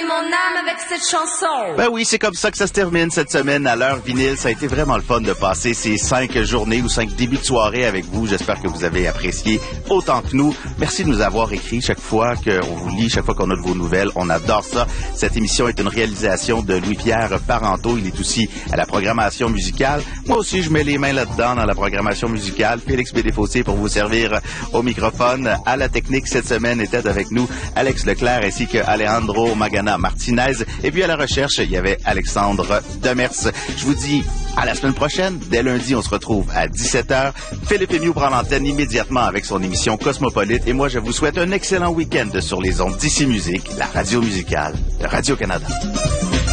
mon âme avec cette chanson. Ben oui, c'est comme ça que ça se termine cette semaine à l'heure vinyle. Ça a été vraiment le fun de passer ces 5 journées ou 5 débuts de soirée avec vous. J'espère que vous avez apprécié autant que nous. Merci de nous avoir écrit chaque fois qu'on vous lit, chaque fois qu'on a de vos nouvelles. On adore ça. Cette émission est une réalisation de Louis-Pierre Parenteau. Il est aussi à la programmation musicale. Moi aussi, je mets les mains là-dedans dans la programmation musicale. Félix Bédéfossé pour vous servir au microphone. À la technique cette semaine était avec nous Alex Leclerc ainsi que Alejandro Magana Martinez. Et puis à la recherche, il y avait Alexandre Demers. Je vous dis à la semaine prochaine. Dès lundi, on se retrouve à 17h. Philippe Emiou prend l'antenne immédiatement avec son émission Cosmopolite. Et moi, je vous souhaite un excellent week-end sur les ondes d'Ici Musique, la radio musicale de Radio-Canada.